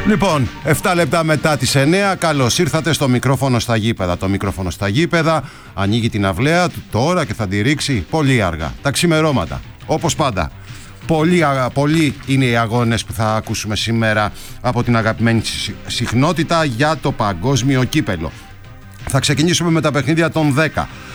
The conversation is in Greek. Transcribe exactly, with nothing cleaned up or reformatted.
Λοιπόν, επτά λεπτά μετά τις εννέα, καλώς ήρθατε στο μικρόφωνο στα γήπεδα. Το μικρόφωνο στα γήπεδα ανοίγει την αυλαία του τώρα και θα τη ρίξει πολύ αργά. Τα ξημερώματα, όπως πάντα. Πολύ, πολύ είναι οι αγώνες που θα ακούσουμε σήμερα από την αγαπημένη συχνότητα για το παγκόσμιο κύπελο. Θα ξεκινήσουμε με τα παιχνίδια των δέκα.